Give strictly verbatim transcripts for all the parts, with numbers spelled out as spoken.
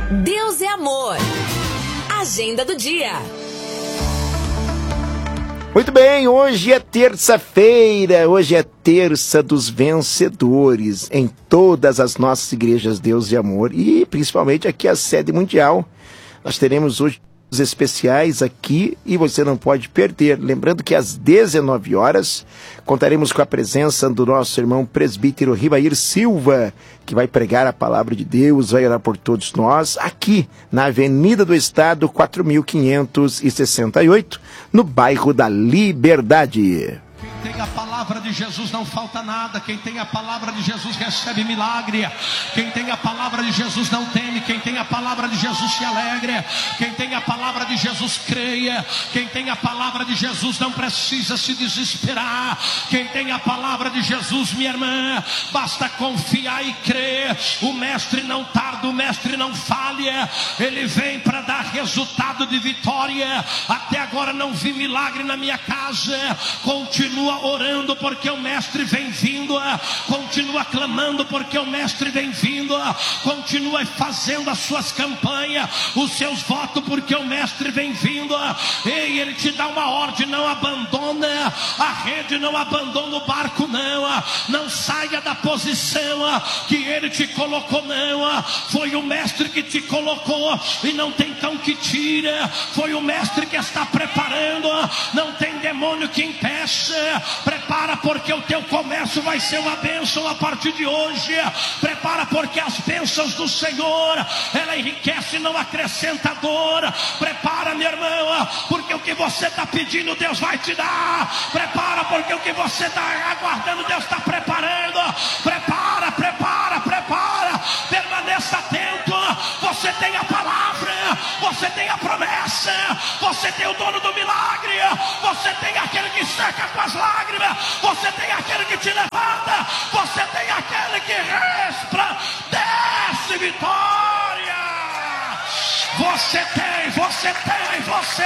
Deus é amor. Agenda do dia. Muito bem, hoje é terça-feira, hoje é terça dos vencedores em todas as nossas igrejas Deus e Amor e principalmente aqui a sede mundial. Nós teremos hoje os especiais aqui e você não pode perder. Lembrando que às dezenove horas contaremos com a presença do nosso irmão presbítero Ribair Silva, que vai pregar a palavra de Deus, vai orar por todos nós, aqui na Avenida do Estado, quatro mil quinhentos e sessenta e oito, no bairro da Liberdade. Quem tem a palavra de Jesus não falta nada. Quem tem a palavra de Jesus recebe milagre. Quem tem a palavra de Jesus não teme. Quem tem a palavra de Jesus se alegra. Quem tem a palavra de Jesus creia. Quem tem a palavra de Jesus não precisa se desesperar. Quem tem a palavra de Jesus, minha irmã, basta confiar e crer. O mestre não tarda, o mestre não falha. Ele vem para dar resultado de vitória. Até agora não vi milagre na minha casa. Continua orando porque o mestre vem vindo, continua clamando porque o mestre vem vindo, continua fazendo as suas campanhas, os seus votos porque o mestre vem vindo. Ei, ele te dá uma ordem: não abandona a rede, não abandona o barco, não, não saia da posição que ele te colocou, não. Foi o mestre que te colocou e não tem cão que tira. Foi o mestre que está preparando, não tem demônio que impeça. Prepara porque o teu comércio vai ser uma bênção a partir de hoje. Prepara porque as bênçãos do Senhor, ela enriquece e não acrescenta dor. Prepara, minha irmã, porque o que você está pedindo Deus vai te dar. Prepara porque o que você está aguardando Deus está preparando. Prepara, prepara, prepara. Permaneça atento. Você tem a palavra, você tem a promessa, você tem o dono do milagre, você tem aquele que seca com as lágrimas, você tem aquele que te levanta, você tem aquele que resplandece vitória. Você tem, você tem, você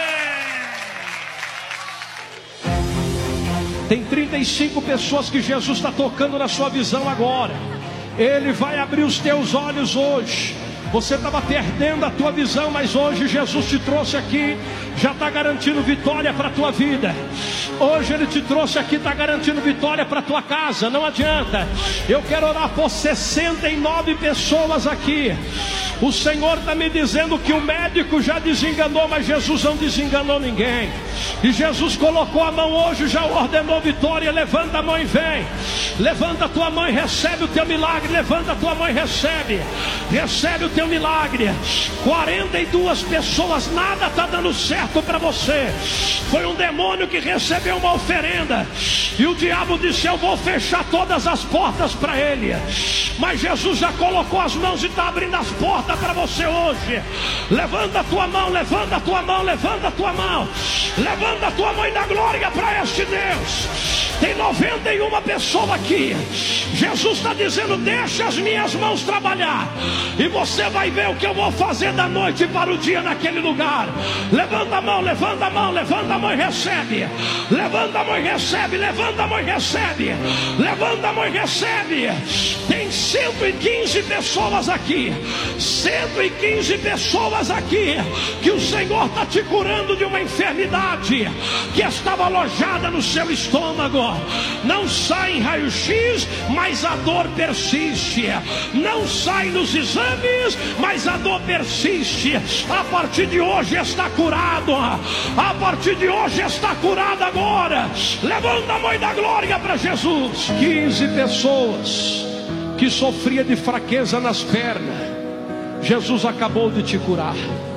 tem. Tem trinta e cinco pessoas que Jesus está tocando na sua visão agora. Ele vai abrir os teus olhos hoje. Você estava perdendo a tua visão, mas hoje Jesus te trouxe aqui, já está garantindo vitória para a tua vida. Hoje Ele te trouxe aqui, está garantindo vitória para a tua casa. Não adianta. Eu quero orar por sessenta e nove pessoas aqui. O Senhor está me dizendo que o médico já desenganou, mas Jesus não desenganou ninguém. E Jesus colocou a mão hoje, já ordenou vitória. Levanta a mão e vem. Levanta a tua mão e recebe o teu milagre. Levanta a tua mão e recebe. Recebe o teu milagre. quarenta e duas pessoas, nada está dando certo para você. Foi um demônio que recebeu uma oferenda. E o diabo disse: eu vou fechar todas as portas para ele. Mas Jesus já colocou as mãos e está abrindo as portas para você hoje. Levanta a tua mão, levanta a tua mão, levanta a tua mão. Levanta a tua mão e dá glória para este Deus. Tem noventa e uma pessoas aqui. Jesus está dizendo: deixa as minhas mãos trabalhar, e você vai ver o que eu vou fazer da noite para o dia naquele lugar. Levanta a mão, levanta a mão, levanta a mão e recebe. Levanta a mão e recebe, levanta a mão e recebe. Levanta a mão e recebe. Tem cento e quinze pessoas aqui. cento e quinze pessoas aqui que o Senhor está te curando de uma enfermidade que estava alojada no seu estômago. Não sai em raio-x, mas a dor persiste. Não sai nos exames, mas a dor persiste. A partir de hoje está curado. A partir de hoje está curado agora. Levanta a mão e dá glória para Jesus. quinze pessoas que sofria de fraqueza nas pernas, Jesus acabou de te curar.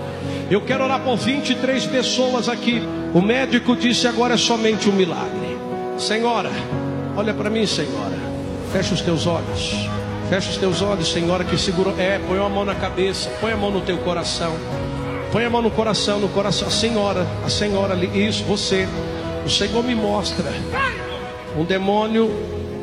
Eu quero orar por vinte e três pessoas aqui. O médico disse: agora é somente um milagre. Senhora, olha para mim, senhora. Fecha os teus olhos. Fecha os teus olhos, senhora, que segurou. É, põe a mão na cabeça, põe a mão no teu coração. Põe a mão no coração, no coração. A senhora, a senhora ali, isso, você. O Senhor me mostra um demônio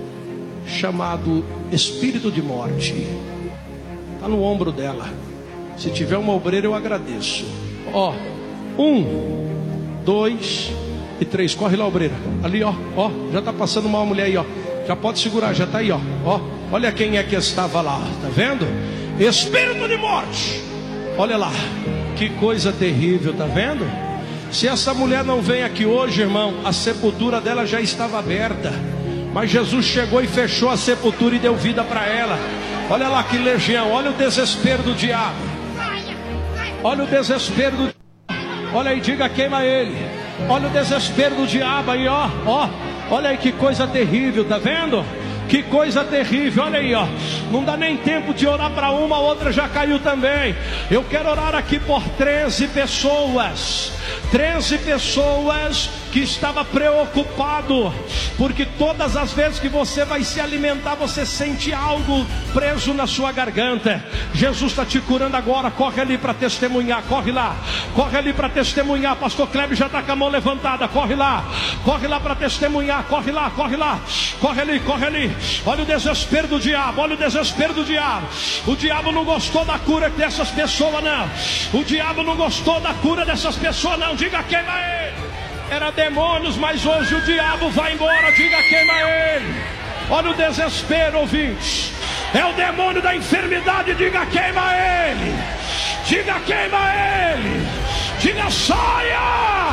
chamado espírito de morte. Está no ombro dela. Se tiver uma obreira, eu agradeço. Ó, um, dois e três. Corre lá, obreira. Ali, ó, ó, já está passando uma mulher aí, ó. Já pode segurar, já está aí, ó. Ó, olha quem é que estava lá, tá vendo? Espírito de morte, Olha lá, que coisa terrível, tá vendo? Se essa mulher não vem aqui hoje, irmão, a sepultura dela já estava aberta. Mas Jesus chegou e fechou a sepultura e deu vida para ela. Olha lá que legião, olha o desespero do diabo. Olha o desespero do diabo. Olha aí, diga, queima ele. Olha o desespero do diabo aí, ó, ó. Olha aí que coisa terrível, tá vendo? Que coisa terrível, olha aí, ó. Não dá nem tempo de orar para uma, a outra já caiu também. Eu quero orar aqui por treze pessoas. treze pessoas que estavam preocupados, porque todas as vezes que você vai se alimentar, você sente algo preso na sua garganta. Jesus está te curando agora. Corre ali para testemunhar, corre lá. Corre ali para testemunhar. Pastor Kleber já está com a mão levantada. Corre lá, corre lá para testemunhar. Corre lá, corre lá. Corre ali, corre ali. Olha o desespero do diabo, olha o desespero do diabo. O diabo não gostou da cura dessas pessoas, não. O diabo não gostou da cura dessas pessoas, não. Diga, queima ele. Era demônios, mas hoje o diabo vai embora. Diga, queima ele. Olha o desespero, ouvintes. É o demônio da enfermidade. Diga, queima ele. Diga, queima ele. Diga, saia.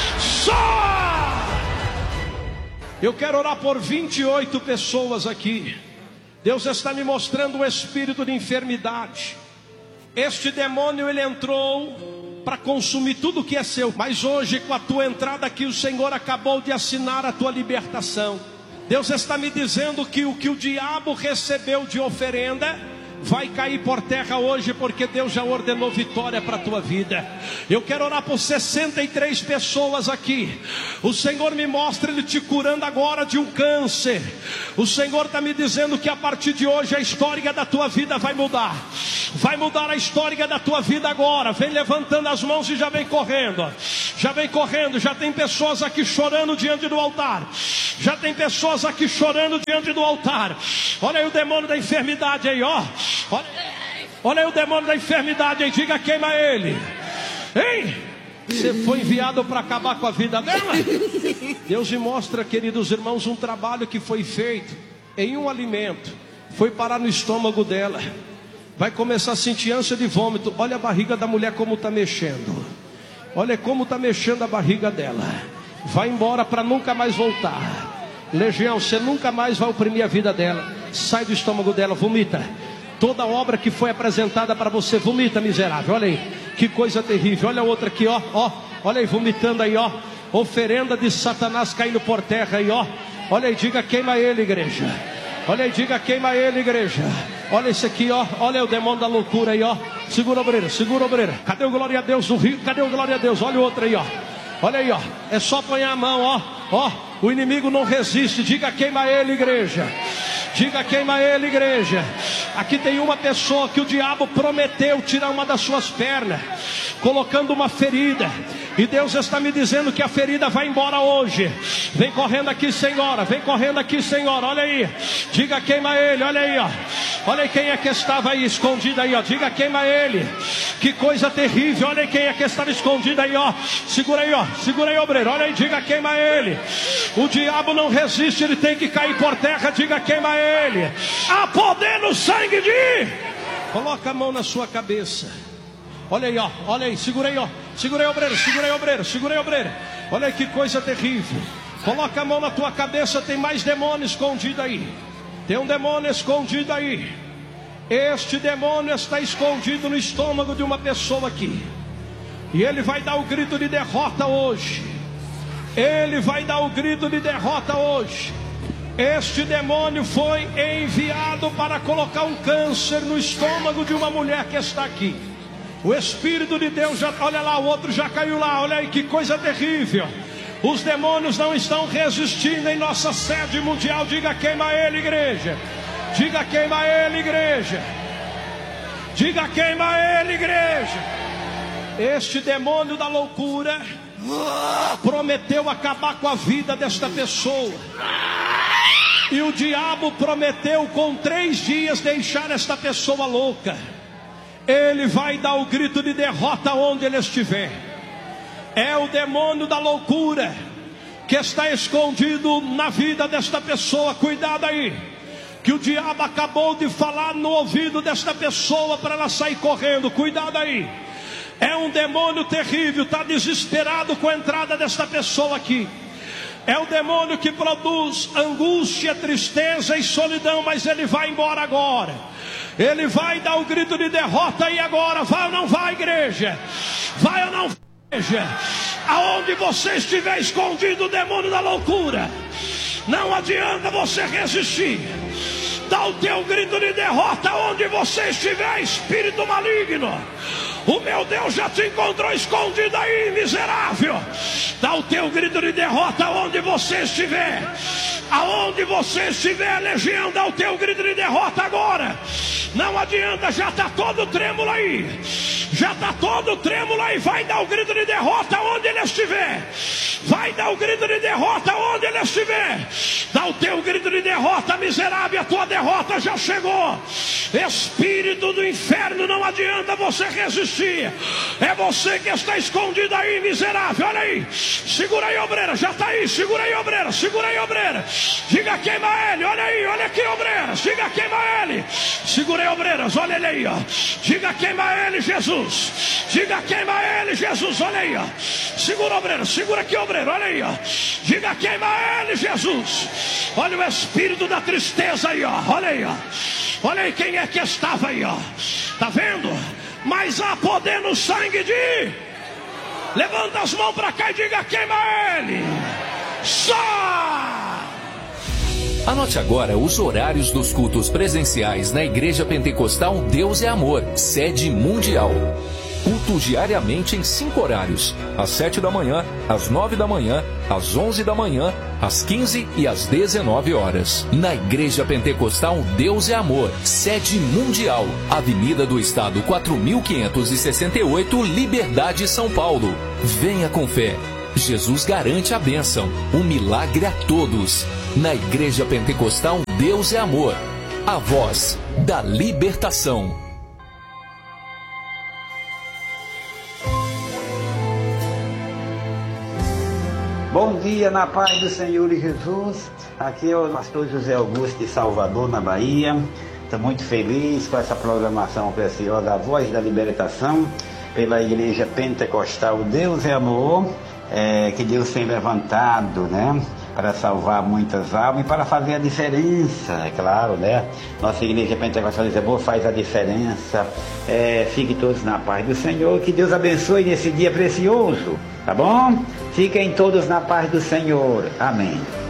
Saia. Eu quero orar por vinte e oito pessoas aqui. Deus está me mostrando um espírito de enfermidade. Este demônio, ele entrou para consumir tudo que é seu. Mas hoje, com a tua entrada aqui, o Senhor acabou de assinar a tua libertação. Deus está me dizendo que o que o diabo recebeu de oferenda vai cair por terra hoje, porque Deus já ordenou vitória para a tua vida. Eu quero orar por sessenta e três pessoas aqui. O Senhor me mostra Ele te curando agora de um câncer. O Senhor está me dizendo que a partir de hoje a história da tua vida vai mudar. Vai mudar a história da tua vida agora. Vem levantando as mãos e já vem correndo. Já vem correndo. Já tem pessoas aqui chorando diante do altar. Já tem pessoas aqui chorando diante do altar. Olha aí o demônio da enfermidade aí, ó. Olha, olha aí o demônio da enfermidade aí. Diga, queima ele. Hein? Você foi enviado para acabar com a vida dela? Deus me mostra, queridos irmãos, um trabalho que foi feito em um alimento. Foi parar no estômago dela. Vai começar a sentir ânsia de vômito. Olha a barriga da mulher como está mexendo. Olha como está mexendo a barriga dela. Vai embora para nunca mais voltar. Legião, você nunca mais vai oprimir a vida dela. Sai do estômago dela, vomita. Toda obra que foi apresentada para você, vomita, miserável. Olha aí, que coisa terrível. Olha a outra aqui, ó, ó. Olha aí, vomitando aí, ó. Oferenda de Satanás caindo por terra aí, ó. Olha aí, diga, queima ele, igreja. Olha aí, diga, queima ele, igreja. Olha esse aqui, ó. Olha aí o demônio da loucura aí, ó. Segura, obreira, segura, obreira. Cadê o glória a Deus do rio? Cadê o glória a Deus? Olha o outro aí, ó. Olha aí, ó. É só apanhar a mão, ó. Ó, o inimigo não resiste. Diga, queima ele, igreja. Diga, queima ele, igreja. Aqui tem uma pessoa que o diabo prometeu tirar uma das suas pernas, colocando uma ferida. E Deus está me dizendo que a ferida vai embora hoje. Vem correndo aqui, senhora. Vem correndo aqui, senhora. Olha aí. Diga, queima ele. Olha aí, ó. Olha aí quem é que estava aí escondido aí, ó. Diga, queima ele. Que coisa terrível. Olha aí quem é que estava escondido aí, ó. Segura aí, ó. Segura aí, obreiro. Olha aí, diga, queima ele. O diabo não resiste, ele tem que cair por terra. Diga, queima ele. Há poder no sangue de... Coloca a mão na sua cabeça. Olha aí, ó. Olha aí, segura aí, ó. Segura aí, obreiro. Segura aí, obreiro. Segura aí, obreiro. Olha aí que coisa terrível. Coloca a mão na tua cabeça. Tem mais demônio escondido aí. Tem um demônio escondido aí. Este demônio está escondido no estômago de uma pessoa aqui. E ele vai dar o grito de derrota hoje. Ele vai dar o grito de derrota hoje. Este demônio foi enviado para colocar um câncer no estômago de uma mulher que está aqui. O Espírito de Deus já... Olha lá, o outro já caiu lá. Olha aí que coisa terrível. Os demônios não estão resistindo em nossa sede mundial. Diga, queima ele, igreja. Diga, queima ele, igreja. Diga, queima ele, igreja. Este demônio da loucura prometeu acabar com a vida desta pessoa. E o diabo prometeu com três dias deixar esta pessoa louca. Ele vai dar o grito de derrota onde ele estiver. É o demônio da loucura que está escondido na vida desta pessoa. Cuidado aí. que o diabo acabou de falar no ouvido desta pessoa para ela sair correndo. Cuidado aí. É um demônio terrível, está desesperado com a entrada desta pessoa aqui. É o demônio que produz angústia, tristeza e solidão, mas ele vai embora agora. Ele vai dar o grito de derrota aí agora. Vai ou não vai, igreja? Vai ou não vai, igreja? Aonde você estiver escondido, o demônio da loucura, não adianta você resistir. Dá o teu grito de derrota onde você estiver, espírito maligno. O meu Deus já te encontrou escondido aí, miserável. Dá o teu grito de derrota onde você estiver. Aonde você estiver, legião, dá o teu grito de derrota agora. Não adianta, já está todo trêmulo aí. Já está todo trêmulo aí. Vai dar o grito de derrota onde ele estiver. Vai dar o grito de derrota onde ele estiver. Dá o teu grito de derrota, miserável. A tua derrota já chegou. Espírito do inferno, não adianta você resistir. É você que está escondido aí, miserável. Olha aí. Segura aí, obreira. Já está aí. Segura aí, obreira. Segura aí, obreira. Diga, queima ele. Olha aí. Olha aqui, obreira. Diga, queima ele. Segura aí, obreiras. Olha ele aí, ó. Diga, queima ele, Jesus. Diga, queima ele, Jesus. Olha aí, ó. Segura, obreira. Segura aqui, obreiro. Olha aí, ó. Diga, queima ele, Jesus. Olha o espírito da tristeza aí, ó. Olha aí, ó. Olha aí quem é que estava aí, ó. Tá vendo? Mas há poder no sangue de... Levanta as mãos para cá e diga, queima ele. Só! Anote agora os horários dos cultos presenciais na Igreja Pentecostal Deus é Amor, sede mundial. Culto diariamente em cinco horários: às sete da manhã, às nove da manhã, às onze da manhã, às quinze e às dezenove horas. Na Igreja Pentecostal Deus é Amor, sede mundial, Avenida do Estado quatro mil quinhentos e sessenta e oito, Liberdade, São Paulo. Venha com fé. Jesus garante a bênção, o milagre a todos. Na Igreja Pentecostal Deus é Amor, a voz da libertação. Bom dia, na paz do Senhor e Jesus. Aqui é o pastor José Augusto de Salvador, na Bahia. Estou muito feliz com essa programação preciosa, a voz da libertação, pela Igreja Pentecostal Deus é Amor, é, que Deus tem levantado, né, para salvar muitas almas e para fazer a diferença, é claro, né? Nossa Igreja Pentecostal Deus é Amor faz a diferença. É, fiquem todos na paz do Senhor, que Deus abençoe nesse dia precioso, tá bom? Fiquem todos na paz do Senhor, amém.